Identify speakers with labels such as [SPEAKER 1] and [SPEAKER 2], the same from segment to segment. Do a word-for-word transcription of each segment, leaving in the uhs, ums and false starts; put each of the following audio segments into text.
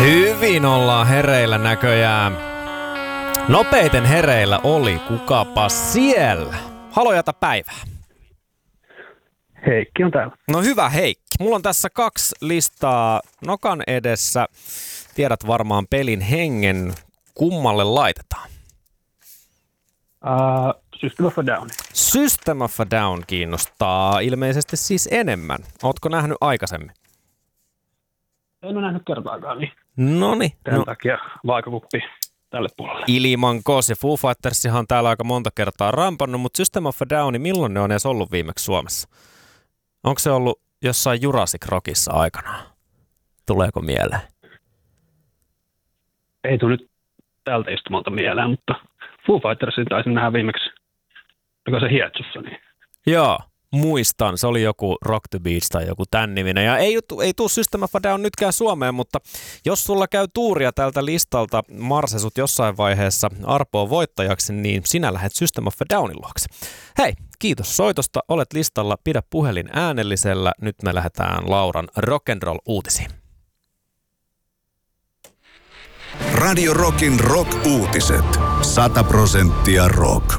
[SPEAKER 1] Hyvin ollaan hereillä näköjään. Nopeiten hereillä oli kukapa siellä. Halojata päivää.
[SPEAKER 2] Heikki on täällä.
[SPEAKER 1] No hyvä Heikki. Mulla on tässä kaksi listaa nokan edessä. Tiedät varmaan pelin hengen. Kummalle laitetaan?
[SPEAKER 2] Uh, System of a Down.
[SPEAKER 1] System of a Down kiinnostaa ilmeisesti siis enemmän. Ootko nähnyt aikaisemmin?
[SPEAKER 2] En ole nähnyt kertaakaan, niin
[SPEAKER 1] Noniin.
[SPEAKER 2] tämän
[SPEAKER 1] No.
[SPEAKER 2] takia vaakakuppi tälle puolelle.
[SPEAKER 1] Ilman Kos ja Foo Fightersihan on täällä aika monta kertaa rampannut, mutta System of a Down, niin milloin ne on edes ollut viimeksi Suomessa? Onko se ollut jossain Jurassic Rockissa aikanaan? Tuleeko mieleen?
[SPEAKER 2] Ei tule nyt tältä istumalta mieleen, mutta Foo Fightersin taisin nähdä viimeksi, joka se Hietsussa. Niin.
[SPEAKER 1] Joo, muistan. Se oli joku Rock the Beach tai joku tän niminen. Ja ei, ei tuu System of a Down nytkään Suomeen, mutta jos sulla käy tuuria tältä listalta, Marse sut jossain vaiheessa arpoo voittajaksi, niin sinä lähdet System of a Downin luokse. Hei, kiitos soitosta. Olet listalla. Pidä puhelin äänellisellä. Nyt me lähdetään Lauran rock'n'roll-uutisiin.
[SPEAKER 3] Radio Rockin rock-uutiset. Sata prosenttia rock.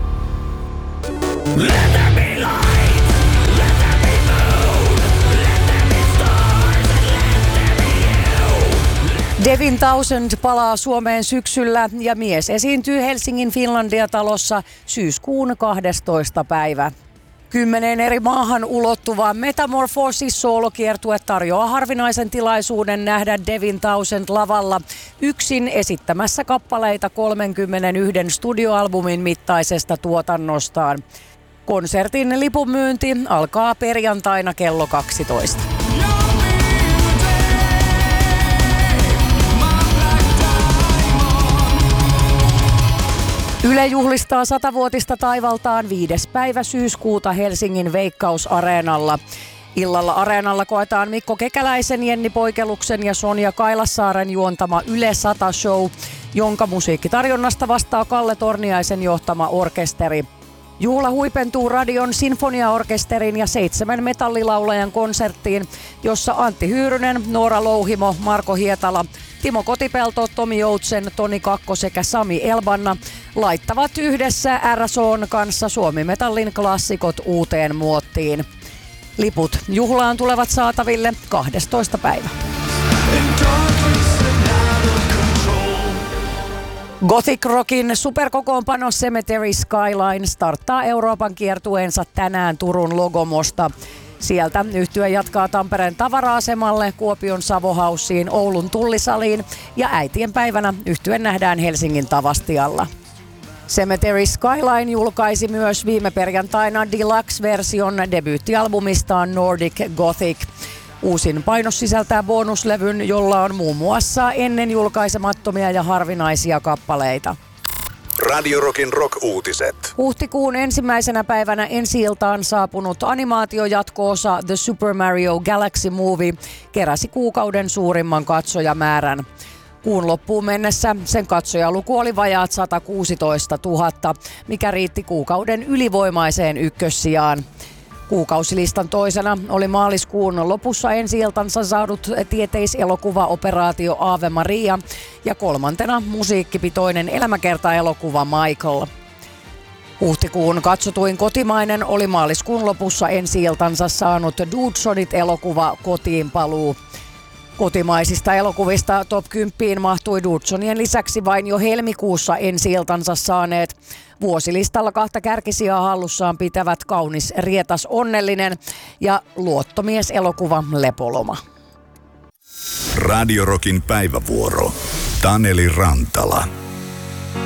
[SPEAKER 4] Devin Townsend palaa Suomeen syksyllä ja mies esiintyy Helsingin Finlandia-talossa syyskuun kahdestoista päivä. Kymmenen eri maahan ulottuva Metamorphosis-soolokiertue tarjoaa harvinaisen tilaisuuden nähdä Devin Townsend lavalla yksin esittämässä kappaleita kolmenkymmenenyhden studioalbumin mittaisesta tuotannostaan. Konsertin lipunmyynti alkaa perjantaina kello kaksitoista. Yle juhlistaa satavuotista taivaltaan viides päivä syyskuuta Helsingin Veikkaus-areenalla. Illalla areenalla koetaan Mikko Kekäläisen, Jenni Poikeluksen ja Sonja Kailassaaren juontama Yle sata show, jonka musiikkitarjonnasta vastaa Kalle Torniaisen johtama orkesteri. Juhla huipentuu Radion sinfoniaorkesterin ja seitsemän metallilaulajan konserttiin, jossa Antti Hyyrynen, Noora Louhimo, Marko Hietala, Timo Kotipelto, Tomi Joutsen, Toni Kakko sekä Sami Elbanna laittavat yhdessä R S O:n kanssa Suomi-metallin klassikot uuteen muottiin. Liput juhlaan tulevat saataville kahdestoista päivä. Gothic Rockin superkokoonpano Cemetery Skyline starttaa Euroopan kiertueensa tänään Turun Logomosta. Sieltä yhtye jatkaa Tampereen tavara-asemalle, Kuopion Savohaussiin, Oulun Tullisaliin ja äitienpäivänä yhtye nähdään Helsingin Tavastialla. Cemetery Skyline julkaisi myös viime perjantaina deluxe-version debyyttialbumistaan Nordic Gothic. Uusin painos sisältää bonuslevyn, jolla on muun muassa ennen julkaisemattomia ja harvinaisia kappaleita.
[SPEAKER 3] Radio Rockin rock-uutiset.
[SPEAKER 4] Huhtikuun ensimmäisenä päivänä ensi-iltaan saapunut animaatiojatko-osa The Super Mario Galaxy Movie keräsi kuukauden suurimman katsojamäärän. Kuun loppuun mennessä sen katsojaluku oli vajaat sata kuusitoista tuhatta, mikä riitti kuukauden ylivoimaiseen ykkössijaan. Kuukausilistan toisena oli maaliskuun lopussa ensi-iltansa saadut tieteiselokuva Operaatio Ave Maria ja kolmantena musiikkipitoinen elämäkertaelokuva Michael. Huhtikuun katsotuin kotimainen oli maaliskuun lopussa ensi-iltansa saanut Dudesonit-elokuva Kotiinpaluu. Kotimaisista elokuvista top kymmenen mahtui Dudesonien lisäksi vain jo helmikuussa ensi-iltansa saaneet vuosilistalla kahta kärkisijaa hallussaan pitävät Kaunis rietas onnellinen ja Luottomies-elokuva Lepoloma.
[SPEAKER 3] Radio Rockin päivävuoro. Taneli Rantala.